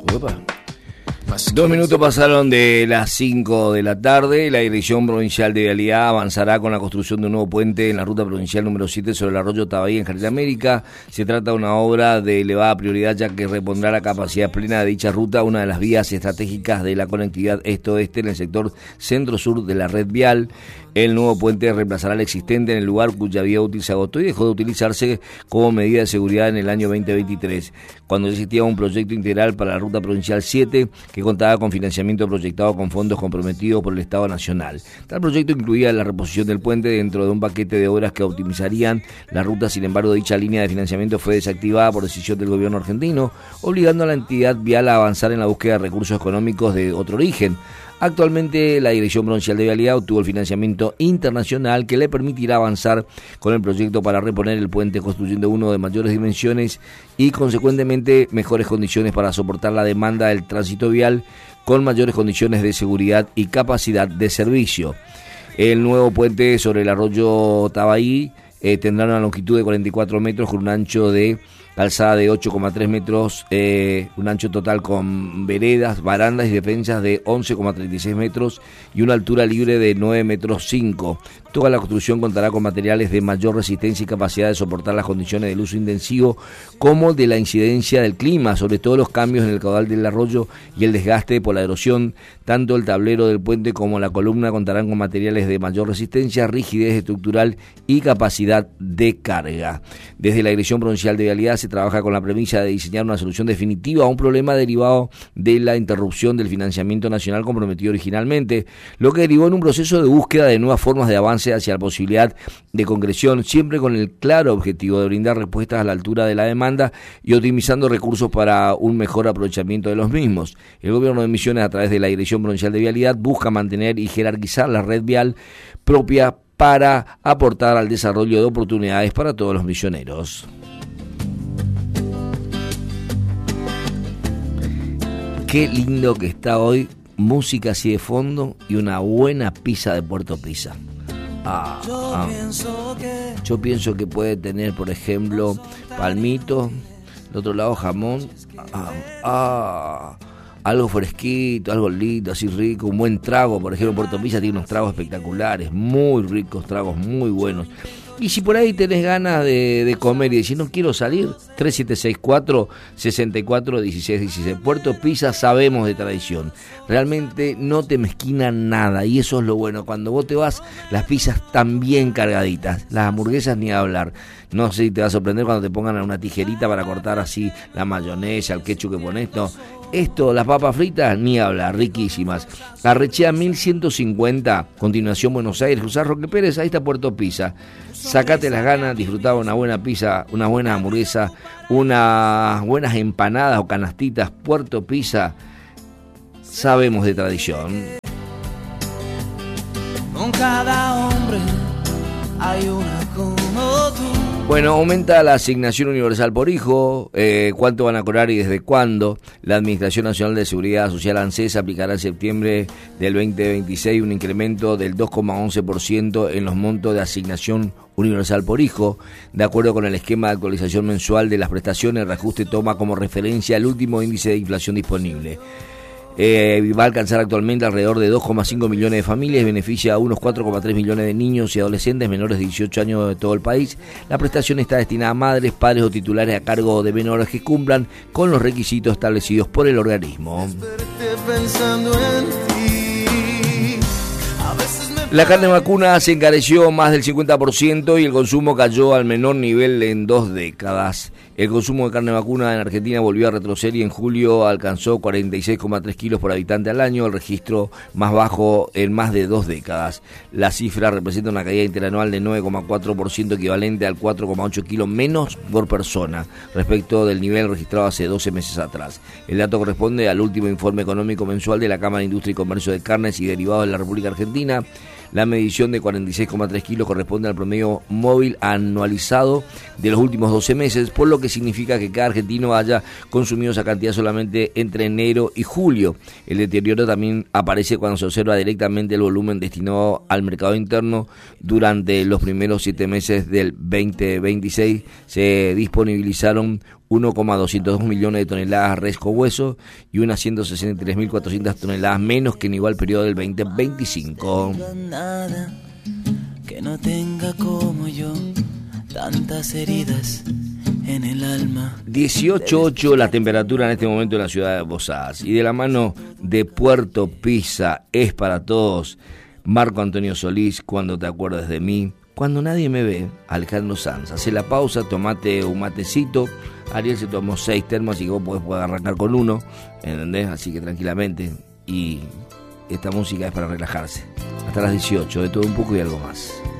Opa. 2 minutos pasaron de las 5 de la tarde. La Dirección Provincial de Vialidad avanzará con la construcción de un nuevo puente en la ruta provincial número 7 sobre el arroyo Tabaí en Jardín América. Se trata de una obra de elevada prioridad, ya que repondrá la capacidad plena de dicha ruta, una de las vías estratégicas de la conectividad este-oeste en el sector centro-sur de la red vial. El nuevo puente reemplazará el existente en el lugar cuya vía útil se agotó y dejó de utilizarse como medida de seguridad en el año 2023, cuando existía un proyecto integral para la ruta provincial 7 que contaba con financiamiento proyectado con fondos comprometidos por el Estado Nacional. Tal proyecto incluía la reposición del puente dentro de un paquete de obras que optimizarían la ruta. Sin embargo, dicha línea de financiamiento fue desactivada por decisión del gobierno argentino, obligando a la entidad vial a avanzar en la búsqueda de recursos económicos de otro origen. Actualmente, la Dirección Provincial de Vialidad obtuvo el financiamiento internacional que le permitirá avanzar con el proyecto para reponer el puente, construyendo uno de mayores dimensiones y, consecuentemente, mejores condiciones para soportar la demanda del tránsito vial, con mayores condiciones de seguridad y capacidad de servicio. El nuevo puente sobre el arroyo Tabaí tendrá una longitud de 44 metros con un ancho de calzada de 8,3 metros, un ancho total con veredas, barandas y defensas de 11,36 metros y una altura libre de 9,5 metros. Toda la construcción contará con materiales de mayor resistencia y capacidad de soportar las condiciones del uso intensivo, como de la incidencia del clima, sobre todo los cambios en el caudal del arroyo y el desgaste por la erosión. Tanto el tablero del puente como la columna contarán con materiales de mayor resistencia, rigidez estructural y capacidad de carga. Desde la Dirección Provincial de Vialidad se trabaja con la premisa de diseñar una solución definitiva a un problema derivado de la interrupción del financiamiento nacional comprometido originalmente, lo que derivó en un proceso de búsqueda de nuevas formas de avance hacia la posibilidad de concreción, siempre con el claro objetivo de brindar respuestas a la altura de la demanda y optimizando recursos para un mejor aprovechamiento de los mismos. El Gobierno de Misiones, a través de la Dirección Provincial de Vialidad, busca mantener y jerarquizar la red vial propia para aportar al desarrollo de oportunidades para todos los misioneros. Qué lindo que está hoy, música así de fondo y una buena pizza de Puerto Pizza. Yo pienso que puede tener, por ejemplo, palmito, del otro lado jamón, algo fresquito, algo lindo, así rico, un buen trago. Por ejemplo, Puerto Pizza tiene unos tragos espectaculares, muy ricos, tragos muy buenos. Y si por ahí tenés ganas de comer y decir no quiero salir, 3764-641616. Puerto Pizza, sabemos de tradición. Realmente no te mezquinan nada y eso es lo bueno. Cuando vos te vas, las pizzas están bien cargaditas, las hamburguesas ni a hablar. No sé si te va a sorprender cuando te pongan una tijerita para cortar así la mayonesa, el ketchup que pones, no. Esto, las papas fritas, ni hablar, riquísimas. Arrechea 1150, continuación Buenos Aires, cruzar Roque Pérez, ahí está Puerto Pizza. Sacate las ganas, disfrutaba una buena pizza, una buena hamburguesa, unas buenas empanadas o canastitas. Puerto Pizza, sabemos de tradición. Con cada hombre hay una como tú. Bueno, aumenta la asignación universal por hijo. ¿Cuánto van a cobrar y desde cuándo? La Administración Nacional de Seguridad Social, ANSES, aplicará en septiembre del 2026 un incremento del 2,11% en los montos de asignación universal por hijo. De acuerdo con el esquema de actualización mensual de las prestaciones, el reajuste toma como referencia el último índice de inflación disponible. Va a alcanzar actualmente alrededor de 2,5 millones de familias y beneficia a unos 4,3 millones de niños y adolescentes menores de 18 años de todo el país. La prestación está destinada a madres, padres o titulares a cargo de menores que cumplan con los requisitos establecidos por el organismo. La carne vacuna se encareció más del 50% y el consumo cayó al menor nivel en 2 décadas. El consumo de carne vacuna en Argentina volvió a retroceder y en julio alcanzó 46,3 kilos por habitante al año, el registro más bajo en más de 2 décadas. La cifra representa una caída interanual de 9,4%, equivalente al 4,8 kilos menos por persona, respecto del nivel registrado hace 12 meses atrás. El dato corresponde al último informe económico mensual de la Cámara de Industria y Comercio de Carnes y Derivados de la República Argentina. La medición de 46,3 kilos corresponde al promedio móvil anualizado de los últimos 12 meses, por lo que significa que cada argentino haya consumido esa cantidad solamente entre enero y julio. El deterioro también aparece cuando se observa directamente el volumen destinado al mercado interno. Durante los primeros 7 meses del 2026 se disponibilizaron 1,202 millones de toneladas res con hueso y unas 163.400 toneladas menos que en igual periodo del 2025. Nada que no tenga como yo tantas heridas en el alma. 18.8 la temperatura en este momento en la ciudad de Posadas. Y de la mano de Puerto Pisa es para todos Marco Antonio Solís, Cuando te acuerdes de mí. Cuando nadie me ve, Alejandro Sanz. Hace la pausa, tomate un matecito. Ariel se tomó 6 termos, así que vos podés arrancar con uno, ¿entendés? Así que tranquilamente. Y esta música es para relajarse. Hasta las 18, de todo un poco y algo más.